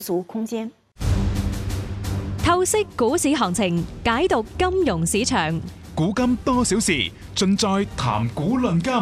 足空間。 透析股市行情，解讀金融市場。 古今多少事，盡在談股論金。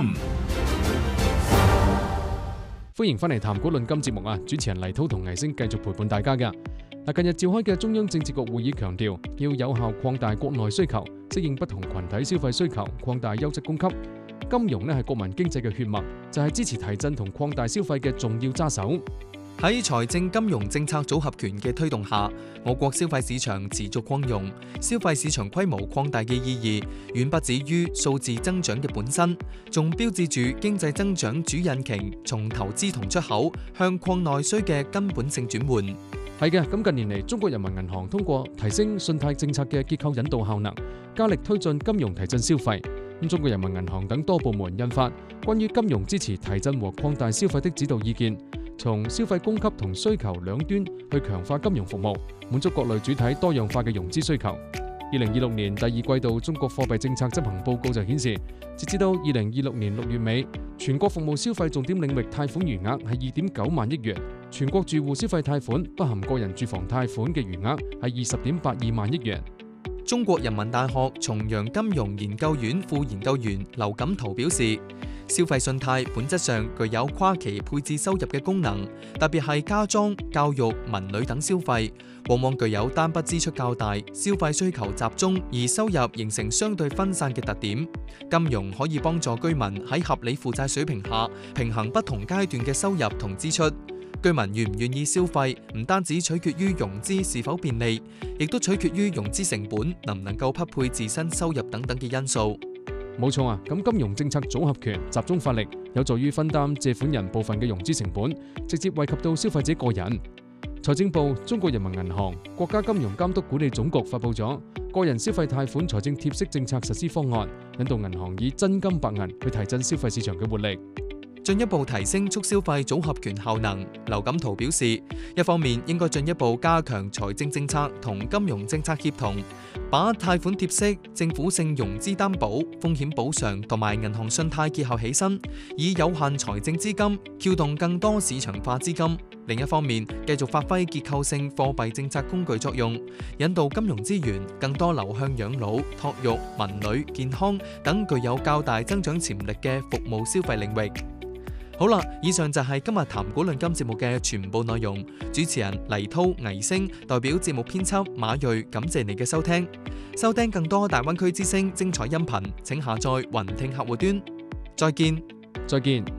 歡迎翻嚟談股論金節目啊！主持人黎濤同倪星繼續陪伴大家嘅。近日召開嘅中央政治局會議強調，要有效擴大國內需求，適應不同群體消費需求，擴大優質供給。金融係國民經濟嘅血脈，就係支持提振同擴大消費嘅重要揸手。 喺財政金融政策組合拳嘅推動下，我國消費市場持續擴容，消費市場規模擴大嘅意義遠不止於數字增長嘅本身，仲標誌住經濟增長主引擎從投資同出口向擴內需嘅根本性轉換。 係嘅，咁近年嚟，中國人民銀行通過提升信貸政策嘅結構引導效能，加力推進金融提振消費。中國人民銀行等多部門印發關於金融支持提振和擴大消費的指導意見，從消費供給同需求兩端去強化金融服務，滿足各類主體多樣化嘅融資需求。2026年第二季度中國貨幣政策執行報告就顯示，截至到2026年6月尾，全國服務消費重點領域貸款餘額係2.9萬億元，全國住戶消費貸款不含個人住房貸款嘅餘額係20.82萬億元。 中國人民大學重陽金融研究院副研究員劉錦濤表示，消費信貸本質上具有跨期配置收入嘅功能，特別係家裝、教育、文旅等消費，往往具有單筆支出較大、消費需求集中而收入形成相對分散嘅特點。金融可以幫助居民喺合理負債水平下平衡不同階段嘅收入同支出。居民願唔願意消費，唔單止取決於融資是否便利，亦都取決於融資成本能唔能夠匹配自身收入等等嘅因素。 冇錯啊，咁金融政策組合拳集中發力，有助於分擔借款人部分嘅融資成本，直接惠及到消費者個人。財政部、中國人民銀行、國家金融監督管理總局發布咗個人消費貸款財政貼息政策實施方案，引導銀行以真金白銀去提振消費市場嘅活力， 進一步提升促消費組合拳效能。劉錦濤表示，一方面應該進一步加強財政政策同金融政策協同，把貸款貼息、政府性融資擔保、風險補償同埋銀行信貸結合起身，以有限財政資金撬動更多市場化資金。另一方面，繼續發揮結構性貨幣政策工具作用，引導金融資源更多流向養老、托育、文旅、健康等具有較大增長潛力嘅服務消費領域。好啦，以上就係今日談股論金節目嘅全部內容。主持人黎濤、倪星代表節目編輯馬睿，感謝你嘅收聽。收聽更多大灣區之聲精彩音頻，請下載雲聽客戶端。再見。